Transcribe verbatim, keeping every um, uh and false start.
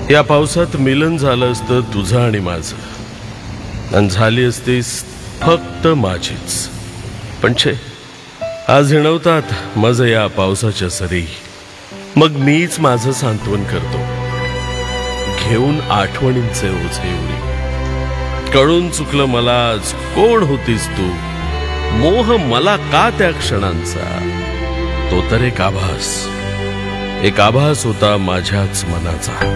या पावसात मिलन झालं असतं तुझं आणि माझं, आणि झाली असतीस फक्त माझीच. पण छे, आज हिणवतात मज या पावसाच्या सरी. मग मीच माझं सांत्वन करतो, घेऊन आठवणींचे ओझे उरी. कळून चुकलं मला आज कोण होतीस तू, मोह मला का त्या क्षणांचा. तो तर एक आभास, एक आभास होता माझ्याच मनाचा.